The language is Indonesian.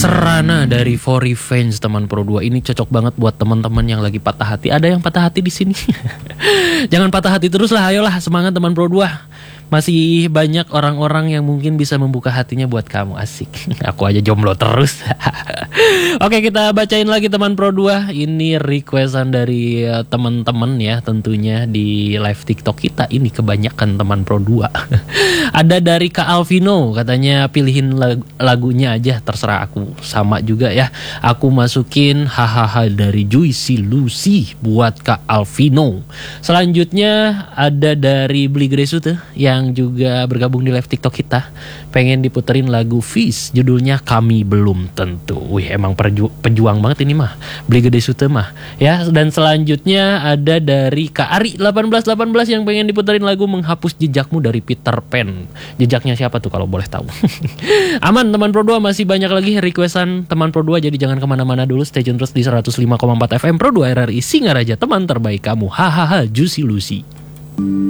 Serana dari For Revenge teman Pro 2 ini cocok banget buat teman-teman yang lagi patah hati. Ada yang patah hati di sini? Jangan patah hati terus lah, ayolah semangat teman Pro 2. Masih banyak orang-orang yang mungkin bisa membuka hatinya buat kamu. Asik. Aku aja jomblo terus. Oke, kita bacain lagi teman Pro 2. Ini requestan dari teman-teman ya, tentunya di live TikTok kita. Ini kebanyakan teman Pro 2. Ada dari Kak Alvino, katanya pilihin lagunya aja, terserah aku. Sama juga ya. Aku masukin hahaha dari Juicy Lucy buat Kak Alvino. Selanjutnya ada dari Beli Gresute yang juga bergabung di live TikTok kita, pengen diputerin lagu Fish, judulnya Kami Belum Tentu. Wih, emang pejuang banget ini mah, Beli Gede Sute mah ya. Dan selanjutnya ada dari Kak Ari 1818 yang pengen diputerin lagu Menghapus Jejakmu dari Peter Pan. Jejaknya siapa tuh kalau boleh tahu? Aman teman Pro 2, masih banyak lagi requestan teman Pro 2, jadi jangan kemana-mana dulu, stay tune terus di 105,4 FM Pro 2 RRI Singaraja, teman terbaik kamu. Hahaha Juicy Lucy.